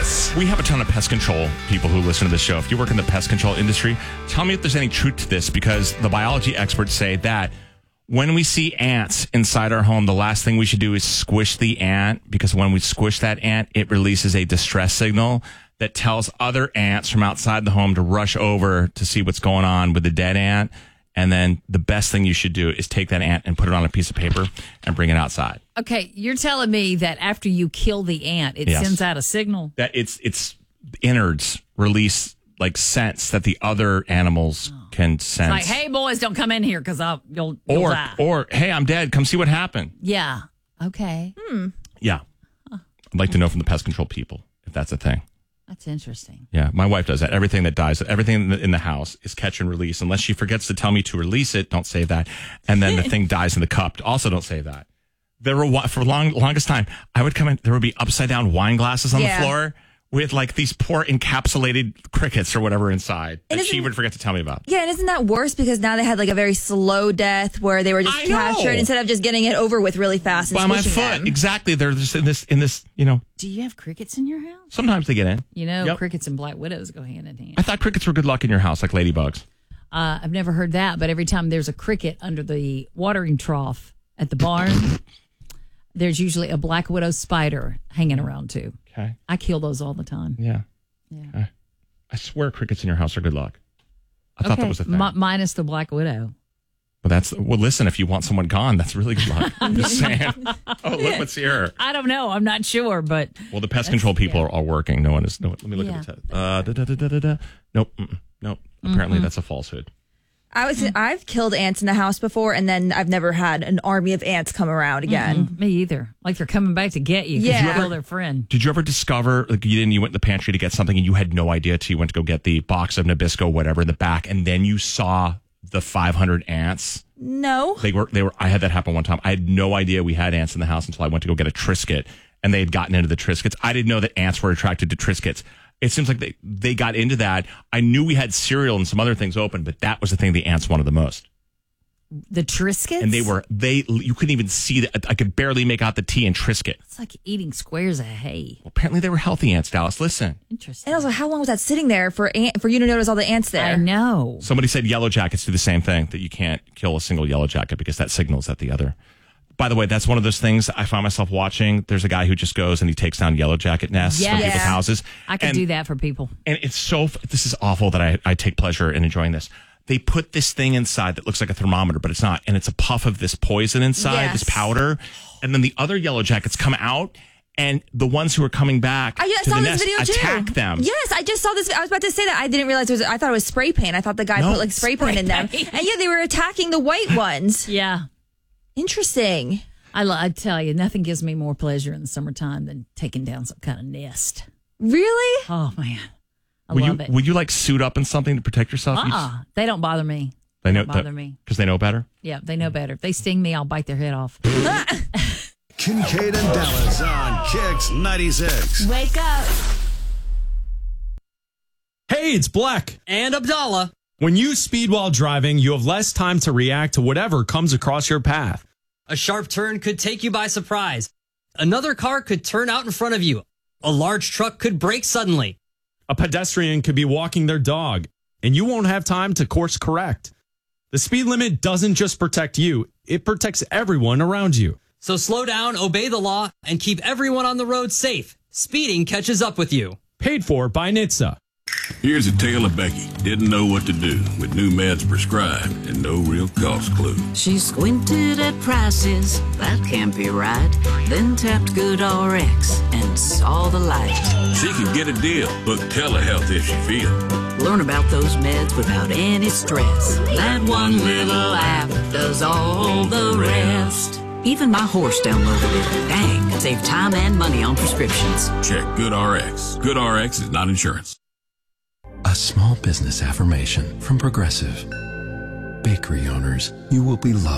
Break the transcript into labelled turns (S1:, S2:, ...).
S1: We have a ton of pest control people who listen to the show. If you work in the pest control industry, tell me if there's any truth to this, because the biology experts say that when we see ants inside our home, the last thing we should do is squish the ant, because when we squish that ant, it releases a distress signal that tells other ants from outside the home to rush over to see what's going on with the dead ant. And then the best thing you should do is take that ant and put it on a piece of paper and bring it outside.
S2: Okay, you're telling me that after you kill the ant, it sends out a signal?
S1: That its innards release like scents that the other animals can sense.
S2: It's like, hey, boys, don't come in here because you'll die.
S1: Or, hey, I'm dead. Come see what happened.
S2: Yeah. Okay.
S1: Yeah. I'd like to know from the pest control people if that's a thing.
S2: That's interesting.
S1: Yeah, my wife does that. Everything that dies, everything in the house is catch and release. Unless she forgets to tell me to release it, don't say that. And then the thing dies in the cup. Also, don't say that. There were for longest time, I would come in. There would be upside down wine glasses on the floor with like these poor encapsulated crickets or whatever inside that she would forget to tell me about.
S3: Yeah, and isn't that worse because now they had like a very slow death where they were just captured instead of just getting it over with really fast and
S1: by my foot.
S3: Them.
S1: Exactly. They're just in this.
S2: Do you have crickets in your house?
S1: Sometimes they get in.
S2: Crickets and black widows go hand in hand.
S1: I thought crickets were good luck in your house, like ladybugs.
S2: I've never heard that, but every time there's a cricket under the watering trough at the barn, there's usually a black widow spider hanging around too.
S1: Okay.
S2: I kill those all the time.
S1: Yeah. Okay. I swear crickets in your house are good luck. I thought that was a thing.
S2: Minus the black widow.
S1: Well, listen, if you want someone gone, that's really good luck. I'm just saying. Oh, look what's here.
S2: I don't know. I'm not sure, but.
S1: Well, the pest control people are working. No one is. Let me look at the test. Nope. Nope. Apparently that's a falsehood.
S3: I've killed ants in the house before, and then I've never had an army of ants come around again.
S2: Me either. Like they're coming back to get you because you killed their friend.
S1: Did you ever discover, like you went in the pantry to get something and you had no idea till you went to go get the box of Nabisco, whatever, in the back, and then you saw the 500 ants?
S3: No.
S1: They were. I had that happen one time. I had no idea we had ants in the house until I went to go get a Triscuit, and they had gotten into the Triscuits. I didn't know that ants were attracted to Triscuits. It seems like they got into that. I knew we had cereal and some other things open, but that was the thing the ants wanted the most.
S2: The Triscuits?
S1: And you couldn't even see that. I could barely make out the T in Triscuit.
S2: It's like eating squares of hay.
S1: Well, apparently they were healthy ants, Dallas. Listen.
S2: Interesting.
S3: And also, how long was that sitting there for you to notice all the ants there?
S2: I know.
S1: Somebody said yellow jackets do the same thing, that you can't kill a single yellow jacket because that signals at the other. By the way, that's one of those things I find myself watching. There's a guy who just goes and he takes down yellow jacket nests from people's houses.
S2: I can do that for people.
S1: And it's this is awful that I take pleasure in enjoying this. They put this thing inside that looks like a thermometer, but it's not. And it's a puff of this poison inside, this powder. And then the other yellow jackets come out. And the ones who are coming back to the nest attack them.
S3: Yes, I just saw this. I was about to say that. I didn't realize I thought it was spray paint. I thought the guy put like spray paint in them. And they were attacking the white ones.
S2: Yeah.
S3: Interesting.
S2: I tell you, nothing gives me more pleasure in the summertime than taking down some kind of nest.
S3: Really?
S2: Oh, man. I love it.
S1: Would you like suit up in something to protect yourself?
S2: They don't bother me.
S1: They don't
S2: bother me.
S1: Because they know better?
S2: Yeah, they know better. If they sting me, I'll bite their head off.
S4: Kincaid and Dallas on Kicks 96.
S2: Wake up.
S5: Hey, it's Black.
S6: And Abdallah.
S5: When you speed while driving, you have less time to react to whatever comes across your path.
S6: A sharp turn could take you by surprise. Another car could turn out in front of you. A large truck could brake suddenly.
S5: A pedestrian could be walking their dog, and you won't have time to course correct. The speed limit doesn't just protect you, it protects everyone around you.
S6: So slow down, obey the law, and keep everyone on the road safe. Speeding catches up with you.
S5: Paid for by NHTSA.
S7: Here's a tale of Becky. Didn't know what to do with new meds prescribed and no real cost clue.
S8: She squinted at prices, that can't be right. Then tapped GoodRx and saw the light.
S7: She could get a deal, book telehealth if she feels.
S8: Learn about those meds without any stress. That one little app does all the rest. Even my horse downloaded it. Dang, save time and money on prescriptions.
S7: Check GoodRx. GoodRx is not insurance.
S9: A small business affirmation from Progressive. Bakery owners, you will be loved.